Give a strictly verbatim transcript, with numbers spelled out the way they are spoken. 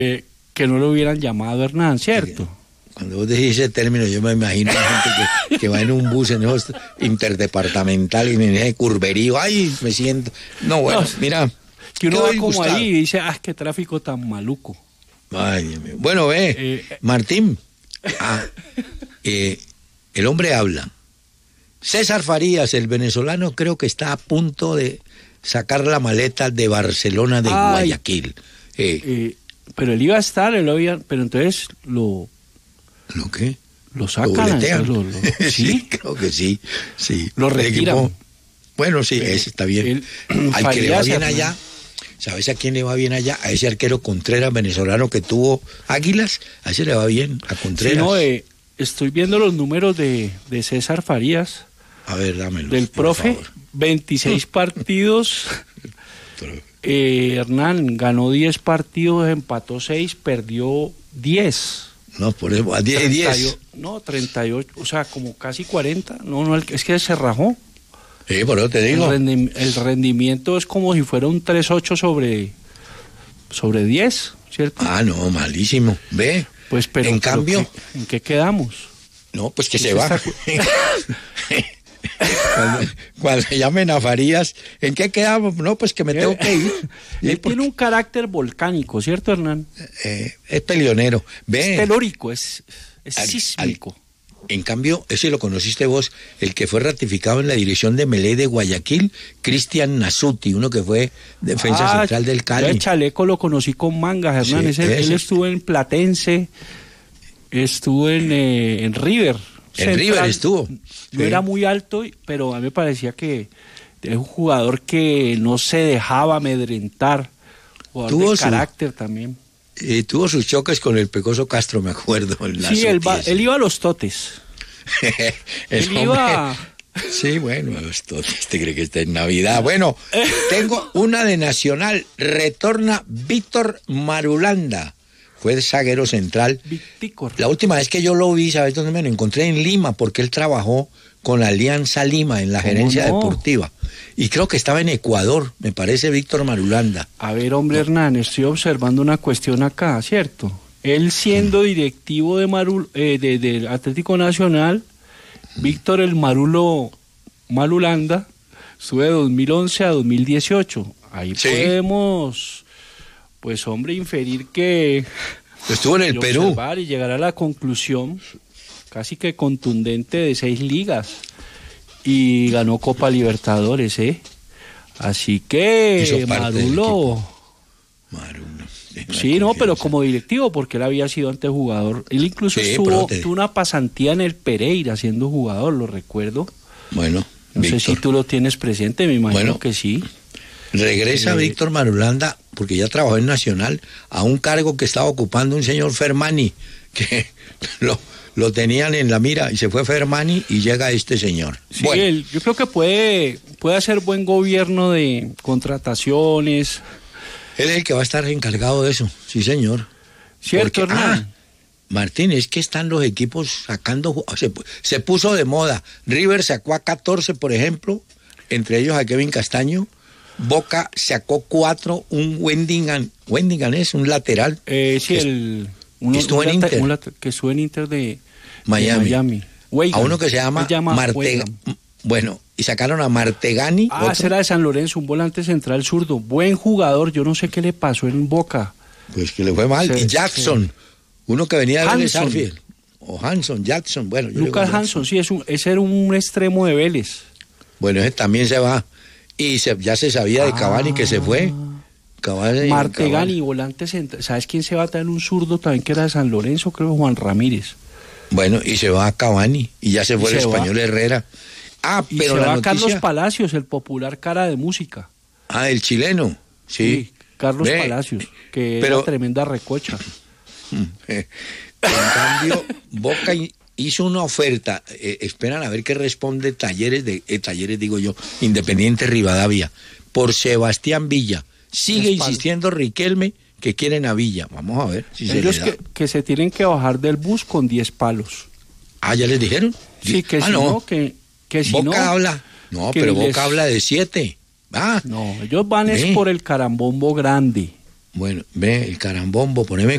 eh, que no lo hubieran llamado Hernán, ¿cierto? Cuando vos decís ese término, yo me imagino a gente que, que va en un bus en esos interdepartamental y en ese curverío, ay, me siento... No, bueno, no, mira... Que uno va como ahí y dice, ah, qué tráfico tan maluco. Ay, Dios mío. Bueno, ve, eh, Martín, ah, eh, el hombre habla. César Farías, el venezolano, creo que está a punto de sacar la maleta de Barcelona de ay, Guayaquil. Eh, eh, pero él iba a estar, él lo había, pero entonces lo... ¿Lo qué? Lo sacan. ¿Lo lo, lo, ¿sí? sí, creo que sí. sí. Lo retiran. Bueno, sí, ese está bien. El, Al que le va bien allá, ¿sabes a quién le va bien allá? A ese arquero Contreras venezolano que tuvo Águilas, a ese le va bien, a Contreras. Sí, no, eh, estoy viendo los números de, de César Farías. A ver, dámelos. Del profe, favor. veintiséis partidos. eh, Hernán ganó diez partidos, empató seis, perdió diez. No, por eso, a diez y diez. No, treinta y ocho, o sea, como casi cuarenta. No, no, es que se rajó. Sí, por eso te digo. El, rendi- el rendimiento es como si fuera un tres ocho sobre, sobre diez, ¿cierto? Ah, no, malísimo. Ve. Pues, pero, en pero cambio. ¿qué, ¿En qué quedamos? No, pues que se va. Está... cuando, cuando llamen a Farías, ¿en qué quedamos? No, pues que me tengo que ir. Él porque... tiene un carácter volcánico, ¿cierto, Hernán? Eh, es peleonero. Ve. Es telúrico, es, es al, sísmico. Al, en cambio, ese lo conociste vos, el que fue ratificado en la dirección de Melé de Guayaquil, Cristian Nasuti, uno que fue defensa ah, central del Cali. El chaleco lo conocí con mangas, Hernán. Sí, ese, ese. Él estuvo en Platense, estuvo en, eh, en River. En Central. River estuvo. No sí. Era muy alto, pero a mí me parecía que es un jugador que no se dejaba amedrentar, jugador tuvo de su, carácter también. Y tuvo sus choques con el Pecoso Castro, me acuerdo. Sí, él, va, él iba a los totes. él hombre, iba... Sí, bueno, a los totes, te cree que está en Navidad. Bueno, tengo una de Nacional, retorna Víctor Marulanda. Fue zaguero central. Victicor. La última vez que yo lo vi, ¿sabes dónde me lo encontré? En Lima, porque él trabajó con Alianza Lima en la gerencia no? deportiva. Y creo que estaba en Ecuador, me parece, Víctor Marulanda. A ver, hombre, no. Hernán, estoy observando una cuestión acá, ¿cierto? Él siendo directivo de Marul, eh, de, de Atlético Nacional, Víctor el Marulo Marulanda, estuvo de dos mil once a dos mil dieciocho. Ahí sí. podemos... Pues hombre, inferir que... Estuvo en el Perú. Y llegar a la conclusión casi que contundente de seis ligas. Y ganó Copa Libertadores, ¿eh? Así que Marulo... Marulo. Sí, no, pero como directivo, porque él había sido antes jugador. Él incluso sí, estuvo, te... tuvo una pasantía en el Pereira siendo jugador, lo recuerdo. Bueno, No Víctor. sé si tú lo tienes presente, me imagino bueno. que sí. Regresa eh, Víctor Marulanda, porque ya trabajó en Nacional, a un cargo que estaba ocupando un señor Fermani, que lo, lo tenían en la mira, y se fue Fermani y llega este señor. Sí, bueno. él, yo creo que puede, puede hacer buen gobierno de contrataciones. Él es el que va a estar encargado de eso, sí señor. Cierto, porque, ah, Martín, es que están los equipos sacando, se, se puso de moda. River sacó a catorce, por ejemplo, entre ellos a Kevin Castaño. Boca sacó cuatro, un Wendigan, Wendigan es un lateral. Eh, sí, el uno, estuvo en later, Inter. Un later, que estuvo en Inter de Miami. De Miami. A uno que se llama, se llama Marte, bueno, y sacaron a Martegani. Ah, otro. Será de San Lorenzo, un volante central zurdo. Buen jugador, yo no sé qué le pasó en Boca. Pues que le fue mal. Sí, y Jackson, sí. uno que venía de Vélez Hanson. Arfield. O Hanson, Jackson, bueno. Lucas Hanson, sí, es un, ese era un extremo de Vélez. Bueno, ese también se va. Y se, ya se sabía de Cavani ah, que se fue. Cavani, Martegani, Cavani. Volante central. ¿Sabes quién se va a traer un zurdo también que era de San Lorenzo? Creo Juan Ramírez. Bueno, y se va a Cavani. Y ya se fue y el se español va. Herrera. Ah, y pero se la va noticia... Carlos Palacios, el popular cara de música. Ah, el chileno. Sí. sí Carlos Ve. Palacios, que pero... era tremenda recocha. En cambio, Boca hizo una oferta, eh, esperan a ver qué responde Talleres, de eh, Talleres digo yo, Independiente Rivadavia, por Sebastián Villa. Sigue insistiendo Riquelme que quieren a Villa. Vamos a ver si se Ellos le da. Que, que se tienen que bajar del bus con diez palos. Ah, ¿ya les dijeron? Sí, que ah, si no, no, que, que si Boca no... habla, no, pero Boca les... habla de siete. Ah, no, ellos van es por el carambombo grande. Bueno, ve el carambombo, poneme